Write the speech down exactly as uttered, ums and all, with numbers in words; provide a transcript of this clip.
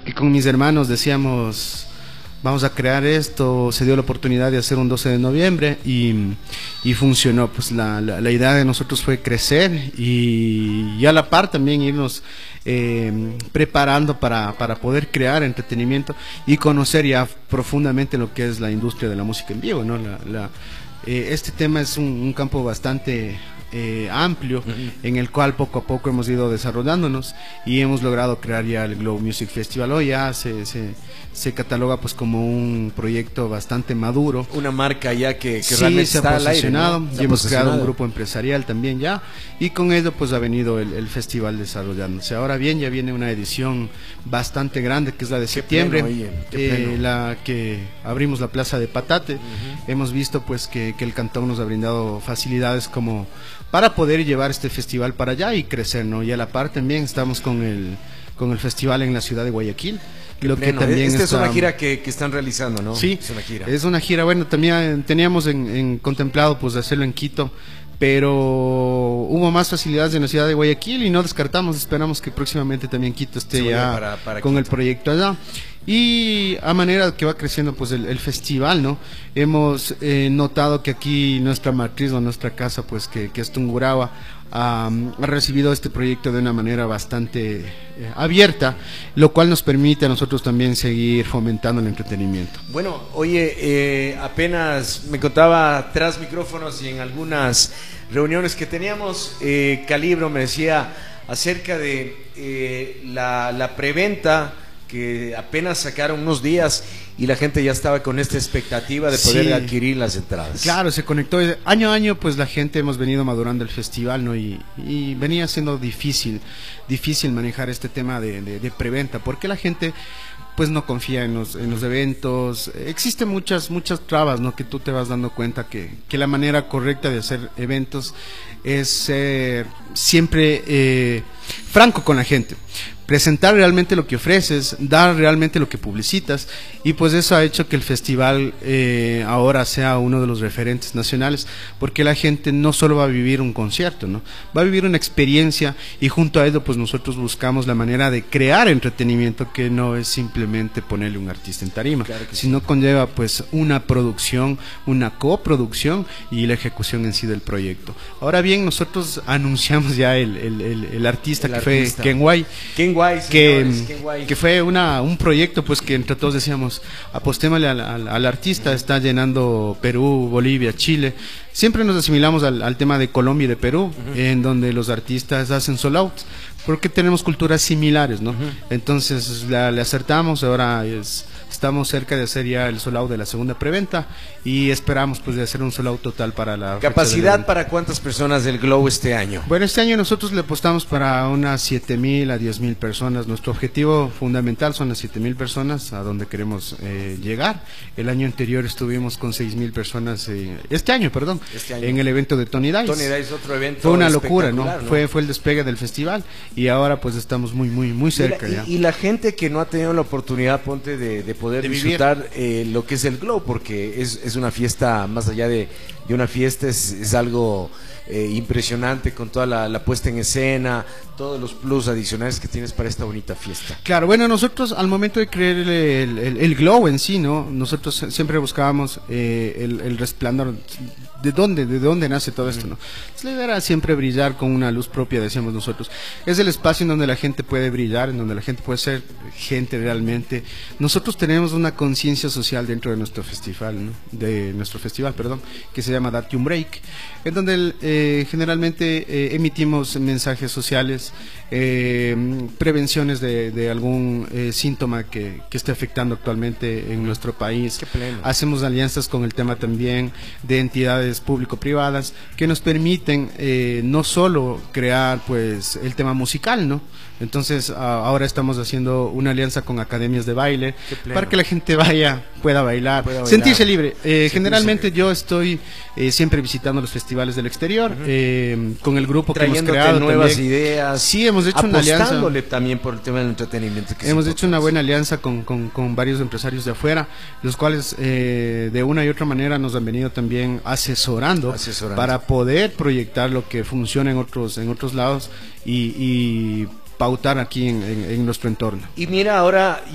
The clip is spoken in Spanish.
que con mis hermanos decíamos, vamos a crear esto, se dio la oportunidad de hacer un doce de noviembre y, y funcionó. Pues la, la, la idea de nosotros fue crecer y, y a la par también irnos eh, preparando para, para poder crear entretenimiento y conocer ya profundamente lo que es la industria de la música en vivo, ¿no? La, la, eh, este tema es un, un campo bastante Eh, amplio, uh-huh. en el cual poco a poco hemos ido desarrollándonos y hemos logrado crear ya el Glow Music Festival. Hoy ya se, se, se cataloga pues como un proyecto bastante maduro, una marca ya que, que sí, realmente se ha está posicionado, al aire, ¿no? y hemos creado un grupo empresarial también ya, y con ello pues ha venido el, el festival desarrollándose. Ahora bien, ya viene una edición bastante grande que es la de qué septiembre, pleno, oye, eh, la que abrimos la Plaza de Patate. Uh-huh. Hemos visto pues que, que el cantón nos ha brindado facilidades como para poder llevar este festival para allá y crecer, ¿no? Y a la par también estamos con el con el festival en la ciudad de Guayaquil. Lo que también Esta está... es una gira que, que están realizando, ¿no? Sí, es una gira. Es una gira, bueno, también teníamos en, en contemplado pues hacerlo en Quito, pero hubo más facilidades en la ciudad de Guayaquil y no descartamos, esperamos que próximamente también Quito esté sí, ya para, para con Quito. El proyecto allá. Y a manera que va creciendo pues el, el festival, ¿no? Hemos eh, notado que aquí nuestra matriz o nuestra casa, pues que, que es Tungurahua, um, ha recibido este proyecto de una manera bastante eh, abierta, lo cual nos permite a nosotros también seguir fomentando el entretenimiento. Bueno, oye, eh, apenas me contaba tras micrófonos y en algunas reuniones que teníamos, eh, Calibro me decía acerca de eh, la, la preventa, que apenas sacaron unos días y la gente ya estaba con esta expectativa de poder sí. adquirir las entradas. Claro, se conectó año a año, pues la gente hemos venido madurando el festival, ¿no? Y, y venía siendo difícil, difícil manejar este tema de, de, de preventa, porque la gente pues no confía en los, en los eventos. Existen muchas, muchas trabas, ¿no? Que tú te vas dando cuenta que, que la manera correcta de hacer eventos es ser siempre eh, franco con la gente, presentar realmente lo que ofreces, dar realmente lo que publicitas, y pues eso ha hecho que el festival eh, ahora sea uno de los referentes nacionales, porque la gente no solo va a vivir un concierto, ¿no? Va a vivir una experiencia, y junto a ello pues nosotros buscamos la manera de crear entretenimiento que no es simplemente ponerle un artista en tarima, claro sino sí. conlleva pues una producción, una coproducción y la ejecución en sí del proyecto. Ahora bien, nosotros anunciamos ya el, el, el, el artista el que artista. fue Kenway, Kenway que, señores, Kenway. que fue una, un proyecto pues que entre todos decíamos, apostémosle al, al, al artista, está llenando Perú, Bolivia, Chile. Siempre nos asimilamos al, al tema de Colombia y de Perú, uh-huh. en donde los artistas hacen sold out, porque tenemos culturas similares, ¿no? Uh-huh. Entonces la, le acertamos, ahora es, estamos cerca de hacer ya el sold out de la segunda preventa y esperamos pues de hacer un sold out total para la ¿Capacidad para cuántas personas del Glow este año? Bueno, este año nosotros le apostamos para unas siete mil a diez mil personas. Nuestro objetivo fundamental son las siete mil personas a donde queremos eh, llegar. El año anterior estuvimos con seis mil personas, eh, este año, perdón, este año. en el evento de Tony Dice. Tony Dice, otro evento Fue una locura, ¿no? ¿no? Fue, fue el despegue del festival y ahora pues estamos muy, muy, muy cerca. Y la, ya. Y, y la gente que no ha tenido la oportunidad, ponte, de, de poder de disfrutar eh, lo que es el Glow, porque es, es una fiesta, más allá de, de una fiesta, es, es algo eh, impresionante con toda la, la puesta en escena, todos los plus adicionales que tienes para esta bonita fiesta. Claro, bueno, nosotros al momento de crear el, el, el, el Glow en sí, ¿no? Nosotros siempre buscábamos eh, el, el resplandor. ¿De dónde, de dónde nace todo esto, no? Entonces, la idea era siempre brillar con una luz propia, decíamos nosotros. Es el espacio en donde la gente puede brillar, en donde la gente puede ser gente realmente. Nosotros tenemos una conciencia social dentro de nuestro festival, ¿no? De nuestro festival, perdón, que se llama Date un Break, en donde eh, generalmente eh, emitimos mensajes sociales, eh, prevenciones de, de algún eh, síntoma que, que esté afectando actualmente en nuestro país. Qué pleno. Hacemos alianzas con el tema también de entidades público-privadas que nos permiten eh, no solo crear pues el tema musical, ¿no? Entonces a, ahora estamos haciendo una alianza con academias de baile para que la gente vaya, pueda bailar, pueda bailar. sentirse libre. Eh, sentirse generalmente libre. Yo estoy eh, siempre visitando los festivales del exterior, uh-huh. eh, con el grupo que hemos creado nuevas también. ideas. Sí, hemos hecho una alianza. Apostándole también por el tema del entretenimiento. Que hemos hecho una buena alianza con, con, con varios empresarios de afuera, los cuales eh, de una y otra manera nos han venido también asesorando, asesorando. para poder proyectar lo que funciona en otros, en otros lados y, y pautar aquí en, en, en nuestro entorno. Y mira, ahora